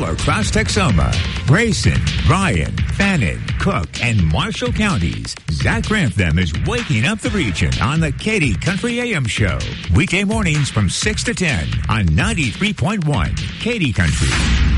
all across Texoma, Grayson, Bryan, Fannin, Cook, and Marshall counties. Zach Grantham is waking up the region on the Katy Country AM Show. Weekday mornings from 6 to 10 on 93.1 Katy Country.